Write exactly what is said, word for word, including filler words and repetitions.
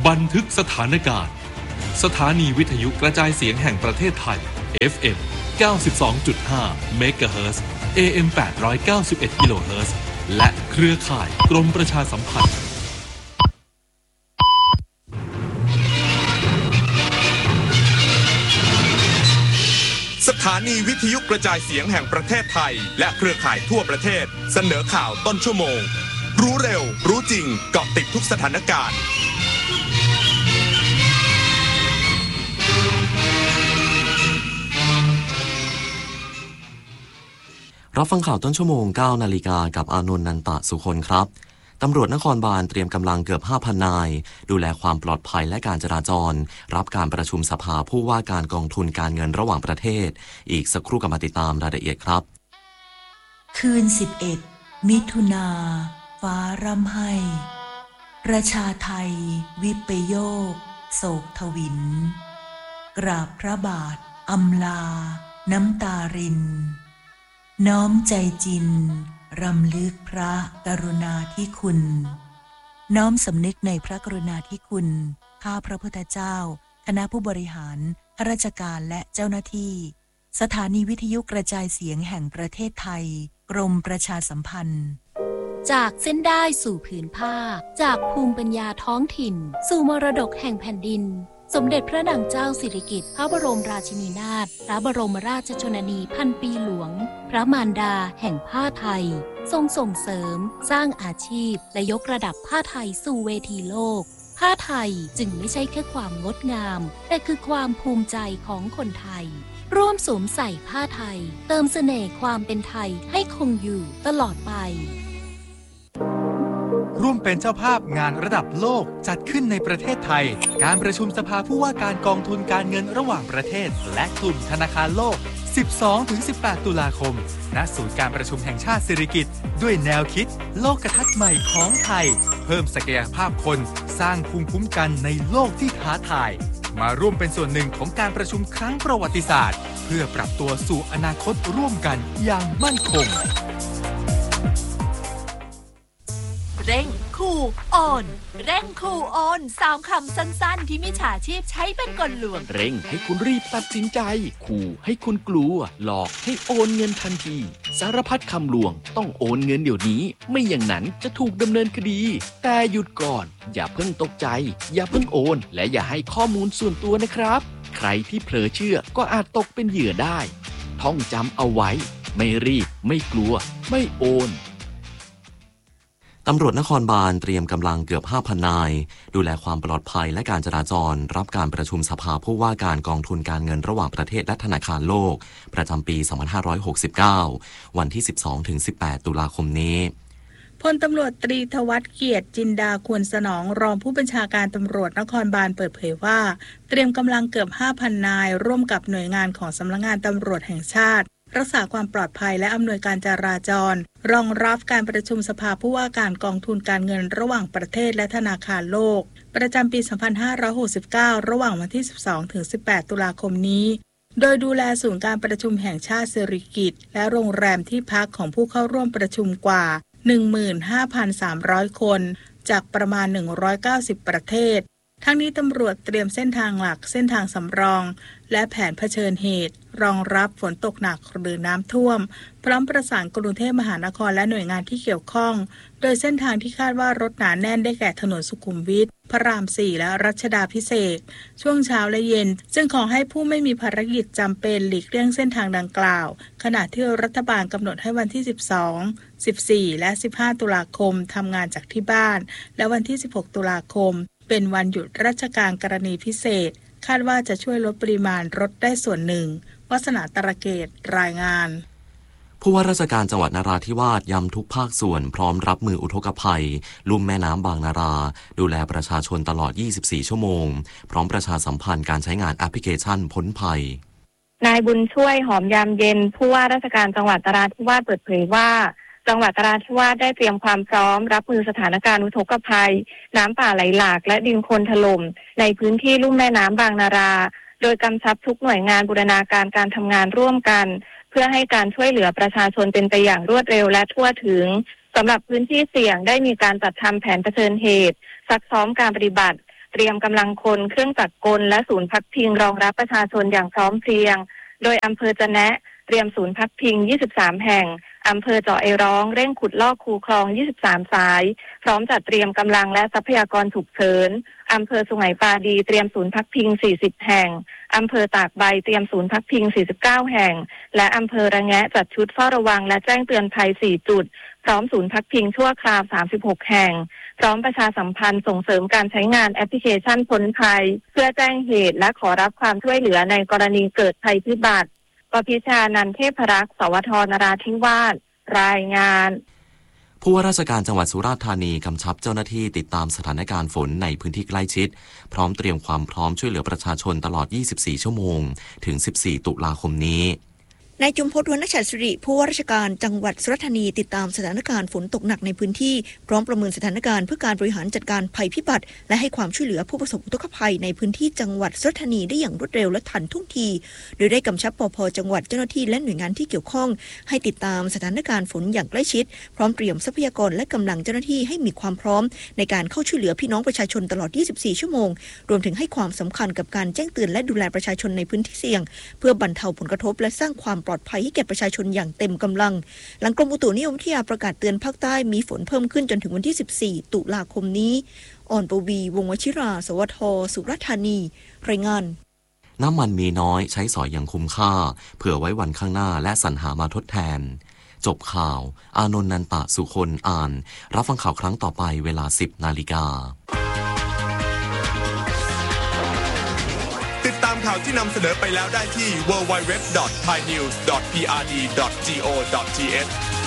บันทึกสถานการณ์สถานีวิทยุกระจายเสียงแห่งประเทศไทย เอฟ เอ็ม เก้าสิบสองจุดห้า เมกะเฮิรตซ์ เอ เอ็ม แปดร้อยเก้าสิบเอ็ด กิโลเฮิรตซ์และเครือข่ายกรมประชาสัมพันธ์สถานีวิทยุกระจายเสียงแห่งประเทศไทยและเครือข่ายทั่วประเทศเสนอข่าวต้นชั่วโมงรู้เร็วรู้จริงเกาะติดทุกสถานการณ์รับฟังข่าวต้นชั่วโมง เก้านาฬิกากับอานนท์ นันตะสุคนครับตำรวจนครบาลเตรียมกำลังเกือบ ห้าพัน นายดูแลความปลอดภัยและการจราจรรับการประชุมสภาผู้ว่าการกองทุนการเงินระหว่างประเทศอีกสักครู่กลับมาติดตามรายละเอียดครับคืนสิบเอ็ดมิถุนาฟ้าร่ำไห้ประชาไทยวิปโยคโศกทวินกราบพระบาทอำลาน้ำตารินน้อมใจจินรำลึกพระกรุณาธิคุณน้อมสำนึกในพระกรุณาธิคุณข้าพระพุทธเจ้าคณะผู้บริหารข้าราชการและเจ้าหน้าที่สถานีวิทยุกระจายเสียงแห่งประเทศไทยกรมประชาสัมพันธ์จากเส้นได้สู่ผืนผ้าจากภูมิปัญญาท้องถิ่นสู่มรดกแห่งแผ่นดินสมเด็จพระนางเจ้าสิริกิติ์พระบรมราชินีนาถพระบรมราชชนนีพันปีหลวงพระมารดาแห่งผ้าไทยทรงส่งเสริมสร้างอาชีพและยกระดับผ้าไทยสู่เวทีโลกผ้าไทยจึงไม่ใช่แค่ความงดงามแต่คือความภูมิใจของคนไทยร่วมสวมใส่ผ้าไทยเติมเสน่ห์ความเป็นไทยให้คงอยู่ตลอดไปร่วมเป็นเจ้าภาพงานระดับโลกจัดขึ้นในประเทศไทยการประชุมสภาผู้ว่าการกองทุนการเงินระหว่างประเทศและกลุ่มธนาคารโลก สิบสองถึงสิบแปด ตุลาคมณศูนย์การประชุมแห่งชาติสิริกิติ์ด้วยแนวคิดโลกทัศน์ใหม่ของไทยเพิ่มศักยภาพคนสร้างภูมิคุ้มกันในโลกที่ท้าทายมาร่วมเป็นส่วนหนึ่งของการประชุมครั้งประวัติศาสตร์เพื่อปรับตัวสู่อนาคตร่วมกันอย่างมั่นคงเร่งคูออนเร่งคูออนสามคำสั้นๆที่มิจฉาชีพใช้เป็นกลลวงเร่งให้คุณรีบตัดสินใจขู่ให้คุณกลัวหลอกให้โอนเงินทันทีสารพัดคำลวงต้องโอนเงินเดี๋ยวนี้ไม่อย่างนั้นจะถูกดำเนินคดีแต่หยุดก่อนอย่าเพิ่งตกใจอย่าเพิ่งโอนและอย่าให้ข้อมูลส่วนตัวนะครับใครที่เผลอเชื่อก็อาจตกเป็นเหยื่อได้ท่องจำเอาไว้ไม่รีบไม่กลัวไม่โอนตำรวจนครบาลเตรียมกำลังเกือบ ห้าพัน นายดูแลความปลอดภัยและการจราจรรับการประชุมสภาผู้ว่าการกองทุนการเงินระหว่างประเทศและธนาคารโลกประจำปี สองพันห้าร้อยหกสิบเก้า วันที่ สิบสองถึงสิบแปด ตุลาคมนี้พลตำรวจตรีธวัชเกียรติจินดาควรสนองรองผู้บัญชาการตำรวจนครบาลเปิดเผยว่าเตรียมกำลังเกือบ ห้าพัน นายร่วมกับหน่วยงานของสำนักงานตำรวจแห่งชาติรักษาความปลอดภัยและอำนวยการจราจรรองรับการประชุมสภาผู้ว่าการกองทุนการเงินระหว่างประเทศและธนาคารโลกประจำปี สองพันห้าร้อยหกสิบเก้า ระหว่างวันที่ สิบสองถึงสิบแปด ตุลาคมนี้โดยดูแลศูนย์การประชุมแห่งชาติสิริกิติ์และโรงแรมที่พักของผู้เข้าร่วมประชุมกว่า หนึ่งหมื่นห้าพันสามร้อย คนจากประมาณหนึ่งร้อยเก้าสิบประเทศทั้งนี้ตำรวจเตรียมเส้นทางหลักเส้นทางสำรองและแผนเผชิญเหตุรองรับฝนตกหนักหรือน้ำท่วมพร้อมประสานกรุงเทพมหานครและหน่วยงานที่เกี่ยวข้องโดยเส้นทางที่คาดว่ารถหนาแน่นได้แก่ถนนสุขุมวิทพระรามสี่และรัชดาภิเษกช่วงเช้าและเย็นจึงขอให้ผู้ไม่มีภารกิจจำเป็นหลีกเลี่ยงเส้นทางดังกล่าวขณะที่รัฐบาลกำหนดให้วันที่สิบสอง สิบสี่และสิบห้าตุลาคมทำงานจากที่บ้านและวันที่สิบหกตุลาคมเป็นวันหยุดราชการกรณีพิเศษคาดว่าจะช่วยลดปริมาณรถได้ส่วนหนึ่งวาสนาตระเกตรายงานผู้ว่าราชการจังหวัดนราธิวาสย้ำทุกภาคส่วนพร้อมรับมืออุทกภัยลุ่มแม่น้ำบางนาราดูแลประชาชนตลอดยี่สิบสี่ชั่วโมงพร้อมประชาสัมพันธ์การใช้งานแอปพลิเคชันพ้นภัยนายบุญช่วยหอมยามเย็นผู้ว่าราชการจังหวัดนราธิวาสเปิดเผยว่าจังหวัดนราธิวาสได้เตรียมความพร้อมรับมือสถานการณ์อุทกภัยน้ำป่าไหลหลากและดินโคลนถล่มในพื้นที่ลุ่มแม่น้ำบางนาราโดยกำชับทุกหน่วยงานบูรณาการการทำงานร่วมกันเพื่อให้การช่วยเหลือประชาชนเป็นไปอย่างรวดเร็วและทั่วถึงสำหรับพื้นที่เสี่ยงได้มีการจัดทำแผนเผชิญเหตุซักซ้อมการปฏิบัติเตรียมกำลังคนเครื่องจักรกลและศูนย์พักพิงรองรับประชาชนอย่างพร้อมเพรียงโดยอำเภอจะแนะเตรียมศูนย์พักพิงยี่สิบสามแห่งอำเภอเจาะไอร้องเร่งขุดลอกคูคลองยี่สิบสามสายพร้อมจัดเตรียมกำลังและทรัพยากรฉุกเฉินอำเภอสุไหงปาดีเตรียมศูนย์พักพิงสี่สิบแห่งอำเภอตากใบเตรียมศูนย์พักพิงสี่สิบเก้าแห่งและอำเภอระแงะจัดชุดเฝ้าระวังและแจ้งเตือนภัยสี่จุดพร้อมศูนย์พักพิงชั่วคราวสามสิบหกแห่งพร้อมประชาสัมพันธ์ส่งเสริมการใช้งานแอปพลิเคชันพ้นภัยเพื่อแจ้งเหตุและขอรับความช่วยเหลือในกรณีเกิดภัยพิบัติปพิชานันเทพรักษ์สวทนราธิวาสรายงานผู้ว่าราชการจังหวัดสุราษฎร์ธานีกำชับเจ้าหน้าที่ติดตามสถานการณ์ฝนในพื้นที่ใกล้ชิดพร้อมเตรียมความพร้อมช่วยเหลือประชาชนตลอดยี่สิบสี่ชั่วโมงถึงสิบสี่ตุลาคมนี้นายจุมพล วรรณชัยสิริผู้ว่าราชการจังหวัดสุราษฎร์ธานีติดตามสถานการณ์ฝนตกหนักในพื้นที่พร้อมประเมินสถานการณ์เพื่อการบริหารจัดการภัยพิบัติและให้ความช่วยเหลือผู้ประสบอุทกภัยในพื้นที่จังหวัดสุราษฎร์ธานีได้อย่างรวดเร็วและทันท่วงทีโดยได้กำชับปภ.จังหวัดเจ้าหน้าที่และหน่วยงานที่เกี่ยวข้องให้ติดตามสถานการณ์ฝนอย่างใกล้ชิดพร้อมเตรียมทรัพยากรและกำลังเจ้าหน้าที่ให้มีความพร้อมในการเข้าช่วยเหลือพี่น้องประชาชนตลอดยี่สิบสี่ชั่วโมงรวมถึงให้ความสำคัญกับการแจ้งเตือนและดูแลประชาชนในพื้นที่เสี่ยงเพื่อบรรเทาผลกระทบและสร้างความปลอดภัยให้แก่ประชาชนอย่างเต็มกำลังหลังกรมอุตุนิยมวิทยาประกาศเตือนภาคใต้มีฝนเพิ่มขึ้นจนถึงวันที่สิบสี่ตุลาคมนี้อ่อนปวีวงศ์วชิราสวทสุราษฎร์ธานีรายงานน้ำมันมีน้อยใช้สอยอย่างคุ้มค่าเผื่อไว้วันข้างหน้าและสรรหามาทดแทนจบข่าวอานนท์นันตะสุคนอ่านรับฟังข่าวครั้งต่อไปเวลา สิบนาฬิกาติดตามข่าวที่นำเสนอไปแล้วได้ที่ ดับเบิลยู ดับเบิลยู ดับเบิลยู ดอท ไทยนิวส์ ดอท พี อาร์ ดี ดอท จี โอ ดอท ที เอช